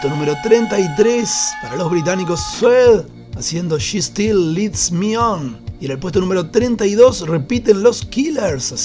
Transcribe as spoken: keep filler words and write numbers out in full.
puesto número treinta y tres para los británicos Suede, haciendo She Still Leads Me On. Y en el puesto número treinta y dos repiten los Killers,